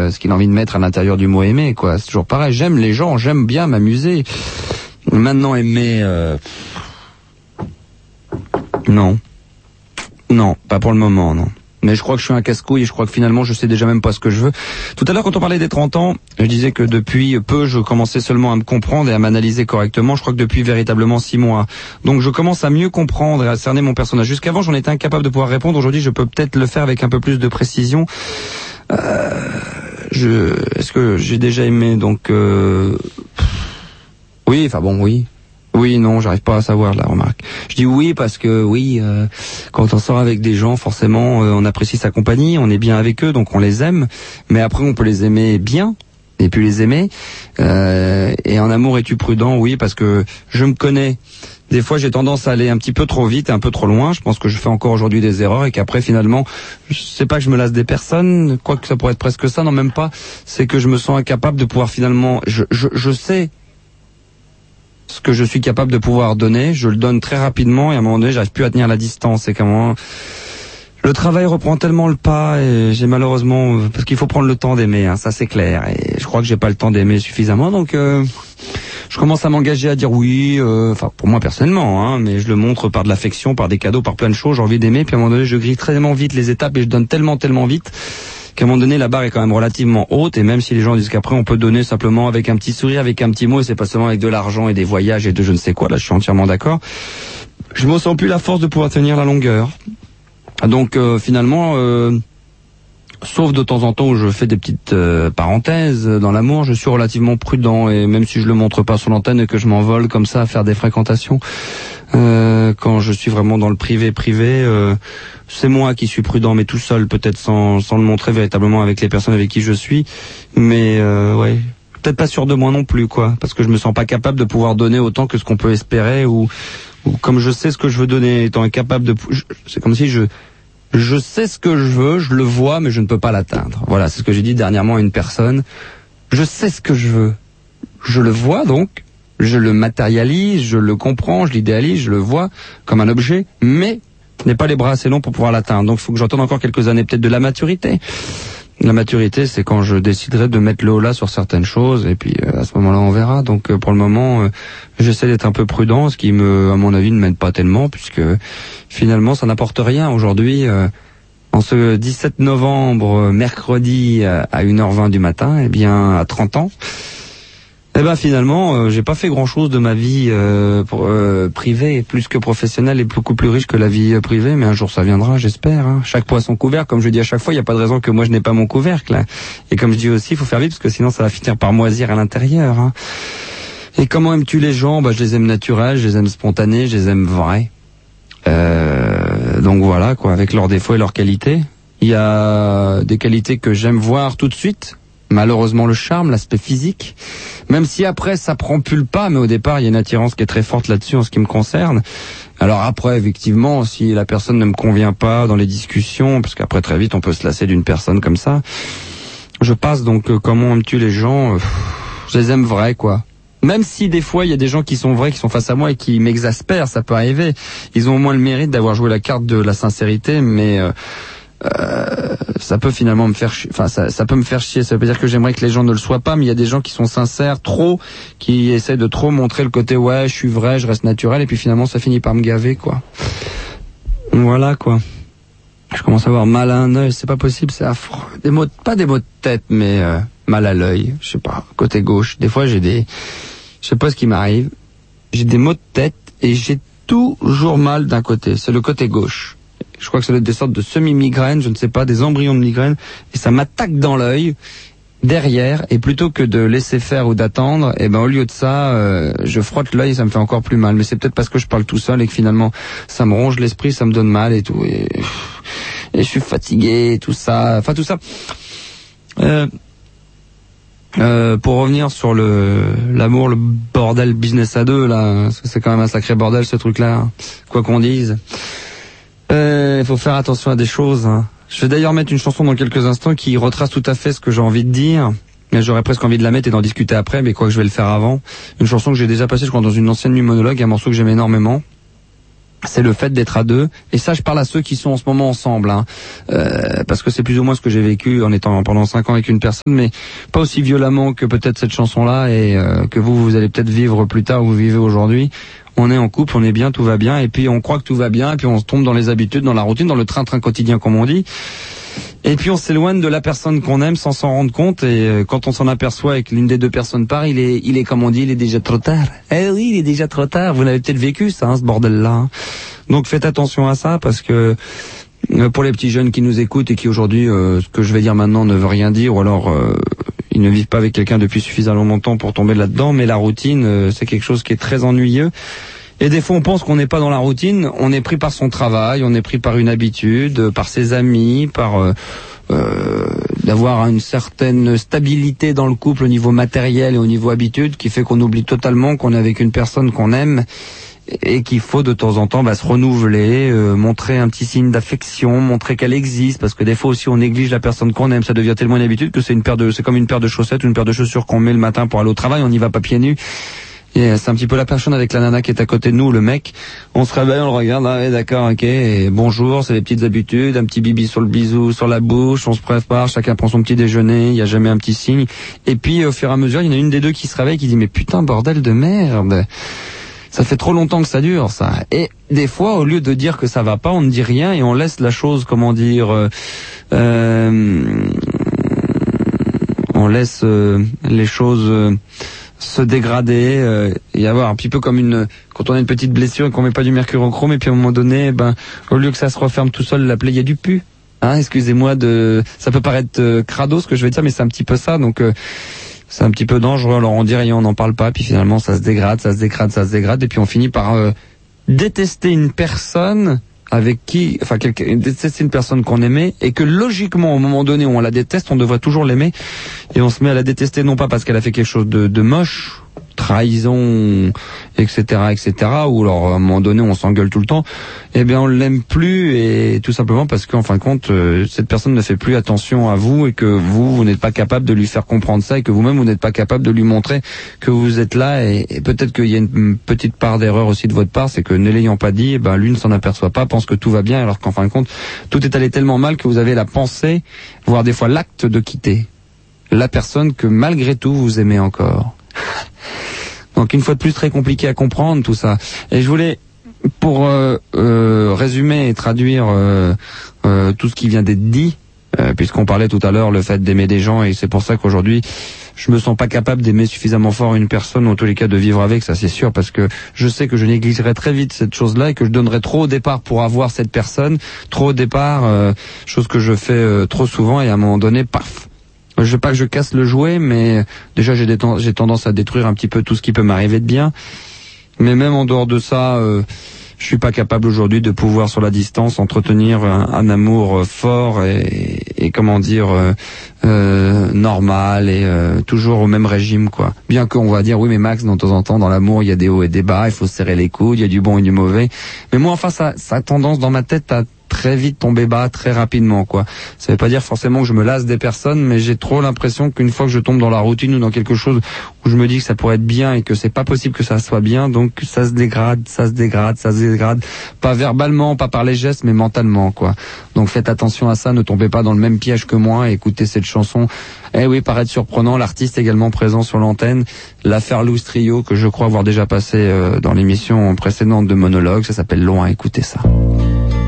ce qu'il a envie de mettre à l'intérieur du mot aimer, quoi. C'est toujours pareil. J'aime les gens, j'aime bien m'amuser. Maintenant, aimer, non, pas pour le moment, non. Mais je crois que je suis un casse-couille et je crois que finalement je sais déjà même pas ce que je veux. Tout à l'heure quand on parlait des 30 ans, je disais que depuis peu je commençais seulement à me comprendre et à m'analyser correctement. Je crois que depuis véritablement 6 mois. Donc je commence à mieux comprendre et à cerner mon personnage. Jusqu'avant j'en étais incapable de pouvoir répondre. Aujourd'hui je peux peut-être le faire avec un peu plus de précision. Est-ce que j'ai déjà aimé donc oui, enfin bon, oui. Oui, non, j'arrive pas à savoir la remarque. Je dis oui parce que oui, quand on sort avec des gens, forcément, on apprécie sa compagnie, on est bien avec eux, donc on les aime. Mais après, on peut les aimer bien et puis les aimer. Et en amour, es-tu prudent? Oui, parce que je me connais. Des fois, j'ai tendance à aller un petit peu trop vite et un peu trop loin. Je pense que je fais encore aujourd'hui des erreurs et qu'après, finalement, je sais pas que je me lasse des personnes, quoique ça pourrait être presque ça, non même pas. C'est que je me sens incapable de pouvoir finalement. Je sais ce que je suis capable de pouvoir donner, je le donne très rapidement et à un moment donné, j'arrive plus à tenir la distance. Et qu'à un moment, le travail reprend tellement le pas et j'ai malheureusement, parce qu'il faut prendre le temps d'aimer, hein, ça c'est clair. Et je crois que j'ai pas le temps d'aimer suffisamment, donc je commence à m'engager à dire oui, enfin pour moi personnellement, hein, mais je le montre par de l'affection, par des cadeaux, par plein de choses. J'ai envie d'aimer, puis à un moment donné, je grille tellement vite les étapes et je donne tellement vite qu'à un moment donné, la barre est quand même relativement haute, et même si les gens disent qu'après on peut donner simplement avec un petit sourire, avec un petit mot, et c'est pas seulement avec de l'argent et des voyages et de je ne sais quoi, là je suis entièrement d'accord, je me sens plus la force de pouvoir tenir la longueur. Donc finalement, sauf de temps en temps où je fais des petites parenthèses dans l'amour, je suis relativement prudent, et même si je le montre pas sur l'antenne et que je m'envole comme ça à faire des fréquentations, quand je suis vraiment dans le privé, c'est moi qui suis prudent, mais tout seul, peut-être sans le montrer véritablement avec les personnes avec qui je suis. Mais ouais, peut-être pas sûr de moi non plus, quoi, parce que je me sens pas capable de pouvoir donner autant que ce qu'on peut espérer, ou comme je sais ce que je veux donner, étant incapable de, c'est comme si je sais ce que je veux, je le vois, mais je ne peux pas l'atteindre. Voilà, c'est ce que j'ai dit dernièrement à une personne. Je sais ce que je veux, je le vois donc. Je le matérialise, je le comprends, je l'idéalise, je le vois comme un objet, mais je n'ai pas les bras assez longs pour pouvoir l'atteindre. Donc il faut que j'attende encore quelques années, peut-être de la maturité. La maturité, c'est quand je déciderai de mettre le haut là sur certaines choses, et puis à ce moment-là, on verra. Donc pour le moment, j'essaie d'être un peu prudent, ce qui, à mon avis, ne m'aide pas tellement, puisque finalement, ça n'apporte rien. Aujourd'hui, en ce 17 novembre, mercredi, à 1h20 du matin, eh bien, à 30 ans, eh ben finalement, j'ai pas fait grand-chose de ma vie privée, plus que professionnelle et beaucoup plus riche que la vie privée, mais un jour ça viendra, j'espère. Hein. Chaque poisson couvert, comme je dis à chaque fois, il n'y a pas de raison que moi je n'ai pas mon couvercle. Hein. Et comme je dis aussi, il faut faire vite parce que sinon ça va finir par moisir à l'intérieur. Hein. Et comment aimes-tu les gens? Bah, je les aime naturels, je les aime spontanés, je les aime vrais. Donc voilà, quoi, avec leurs défauts et leurs qualités. Il y a des qualités que j'aime voir tout de suite. Malheureusement, le charme, l'aspect physique, même si après ça prend plus le pas, mais au départ il y a une attirance qui est très forte là-dessus en ce qui me concerne. Alors après, effectivement, si la personne ne me convient pas dans les discussions, parce qu'après très vite on peut se lasser d'une personne comme ça, je passe. Donc comment aimes-tu les gens? Je les aime vrais, quoi. Même si des fois il y a des gens qui sont vrais, qui sont face à moi et qui m'exaspèrent, ça peut arriver. Ils ont au moins le mérite d'avoir joué la carte de la sincérité, mais ça peut finalement me faire chier. Enfin, ça peut me faire chier. Ça veut dire que j'aimerais que les gens ne le soient pas, mais il y a des gens qui sont sincères, qui essaient de trop montrer le côté ouais, je suis vrai, je reste naturel, et puis finalement ça finit par me gaver, quoi. Voilà, quoi. Je commence à avoir mal à un œil, c'est pas possible, c'est affreux. Pas des maux de tête, mais mal à l'œil, je sais pas, côté gauche. Des fois je sais pas ce qui m'arrive. J'ai des maux de tête et j'ai toujours mal d'un côté. C'est le côté gauche. Je crois que ça doit être des sortes de semi-migraines, je ne sais pas, des embryons de migraine, et ça m'attaque dans l'œil, derrière, et plutôt que de laisser faire ou d'attendre, et ben au lieu de ça, je frotte l'œil et ça me fait encore plus mal. Mais c'est peut-être parce que je parle tout seul et que finalement ça me ronge l'esprit, ça me donne mal et tout, et je suis fatigué, et tout ça, enfin tout ça. Pour revenir sur l'amour, le bordel business à deux, là, parce que c'est quand même un sacré bordel ce truc-là, quoi qu'on dise. Il faut faire attention à des choses. Hein. Je vais d'ailleurs mettre une chanson dans quelques instants qui retrace tout à fait ce que j'ai envie de dire. Mais j'aurais presque envie de la mettre et d'en discuter après, mais quoi que je vais le faire avant. Une chanson que j'ai déjà passée, je crois, dans une ancienne nuit monologue, un morceau que j'aime énormément. c'est le fait d'être à deux. Et ça, je parle à ceux qui sont en ce moment ensemble, hein. Parce que c'est plus ou moins ce que j'ai vécu en étant pendant 5 ans avec une personne, mais pas aussi violemment que peut-être cette chanson-là et que vous allez peut-être vivre plus tard ou vous vivez aujourd'hui. On est en couple, on est bien, tout va bien, et puis on croit que tout va bien, et puis on se tombe dans les habitudes, dans la routine, dans le train-train quotidien, comme on dit. Et puis on s'éloigne de la personne qu'on aime sans s'en rendre compte, et quand on s'en aperçoit et que l'une des deux personnes part, il est comme on dit, il est déjà trop tard. Eh oui, il est déjà trop tard. Vous l'avez peut-être vécu ça, hein, ce bordel-là, hein. Donc faites attention à ça, parce que pour les petits jeunes qui nous écoutent et qui aujourd'hui, ce que je vais dire maintenant ne veut rien dire, ou alors ils ne vivent pas avec quelqu'un depuis suffisamment longtemps pour tomber là-dedans, mais la routine, c'est quelque chose qui est très ennuyeux. Et des fois, on pense qu'on n'est pas dans la routine, on est pris par son travail, on est pris par une habitude, par ses amis, par d'avoir une certaine stabilité dans le couple au niveau matériel et au niveau habitude, qui fait qu'on oublie totalement qu'on est avec une personne qu'on aime et qu'il faut de temps en temps se renouveler, montrer un petit signe d'affection, montrer qu'elle existe, parce que des fois aussi on néglige la personne qu'on aime, ça devient tellement une habitude que c'est comme une paire de chaussettes ou une paire de chaussures qu'on met le matin pour aller au travail, on n'y va pas pieds nus. Et c'est un petit peu la personne avec la nana qui est à côté de nous, le mec. On se réveille, on le regarde, ah ouais, d'accord, ok, et bonjour, c'est les petites habitudes, un petit bibi sur le bisou, sur la bouche, on se prépare, chacun prend son petit déjeuner, il n'y a jamais un petit signe. Et puis au fur et à mesure, il y en a une des deux qui se réveille, qui dit mais putain, bordel de merde. Ça fait trop longtemps que ça dure, ça. Et des fois, au lieu de dire que ça va pas, on ne dit rien et on laisse la chose, comment dire, on laisse les choses se dégrader et avoir un petit peu comme quand on a une petite blessure et qu'on met pas du mercurochrome, et puis à un moment donné, au lieu que ça se referme tout seul, la plaie, il y a du pu. Hein, excusez-moi ça peut paraître crado ce que je vais dire, mais c'est un petit peu ça, donc c'est un petit peu dangereux. Alors on dit rien, on n'en parle pas, puis finalement ça se dégrade, et puis on finit par détester une personne avec qui, détester une personne qu'on aimait, et que logiquement au moment donné où on la déteste, on devrait toujours l'aimer, et on se met à la détester non pas parce qu'elle a fait quelque chose de moche, trahison, etc., ou alors à un moment donné on s'engueule tout le temps, eh bien on l'aime plus, et tout simplement parce qu'en fin de compte cette personne ne fait plus attention à vous, et que vous n'êtes pas capable de lui faire comprendre ça, et que vous-même vous n'êtes pas capable de lui montrer que vous êtes là, et peut-être qu'il y a une petite part d'erreur aussi de votre part, c'est que ne l'ayant pas dit, lui ne s'en aperçoit pas, pense que tout va bien, alors qu'en fin de compte tout est allé tellement mal que vous avez la pensée, voire des fois l'acte de quitter la personne que malgré tout vous aimez encore. Donc une fois de plus, très compliqué à comprendre tout ça. Et je voulais, pour résumer et traduire tout ce qui vient d'être dit, puisqu'on parlait tout à l'heure le fait d'aimer des gens, et c'est pour ça qu'aujourd'hui je me sens pas capable d'aimer suffisamment fort une personne, ou en tous les cas de vivre avec, ça c'est sûr, parce que je sais que je négligerai très vite cette chose-là, et que je donnerai trop au départ pour avoir cette personne, trop au départ, chose que je fais trop souvent, et à un moment donné, paf. Je veux pas que je casse le jouet, mais déjà j'ai tendance à détruire un petit peu tout ce qui peut m'arriver de bien. Mais même en dehors de ça, je suis pas capable aujourd'hui de pouvoir sur la distance entretenir un amour fort et comment dire normal, et toujours au même régime, quoi. Bien qu'on va dire oui, mais Max, de temps en temps dans l'amour il y a des hauts et des bas, il faut se serrer les coudes, il y a du bon et du mauvais. Mais moi enfin ça a tendance dans ma tête à très vite tomber bas, très rapidement, quoi. Ça veut pas dire forcément que je me lasse des personnes, mais j'ai trop l'impression qu'une fois que je tombe dans la routine ou dans quelque chose où je me dis que ça pourrait être bien et que c'est pas possible que ça soit bien, donc ça se dégrade. Pas verbalement, pas par les gestes, mais mentalement, quoi. Donc faites attention à ça, ne tombez pas dans le même piège que moi, et écoutez cette chanson. Eh oui, paraît surprenant, l'artiste également présent sur l'antenne, l'affaire Loose Trio, que je crois avoir déjà passé dans l'émission précédente de Monologue, ça s'appelle Loin, écoutez ça.